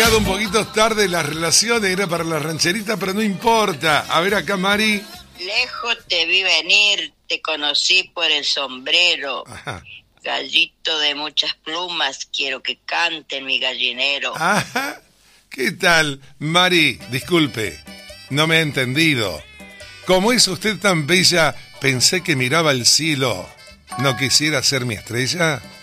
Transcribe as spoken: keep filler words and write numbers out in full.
llegado un poquito tarde las relaciones, era para la rancherita, pero no importa. A ver acá, Mari. Lejos te vi venir, te conocí por el sombrero. Ajá. Gallito de muchas plumas, quiero que cante en mi gallinero. Ajá. ¿Qué tal, Mari? Disculpe, no me he entendido. Como es usted tan bella, pensé que miraba el cielo. ¿No quisiera ser mi estrella?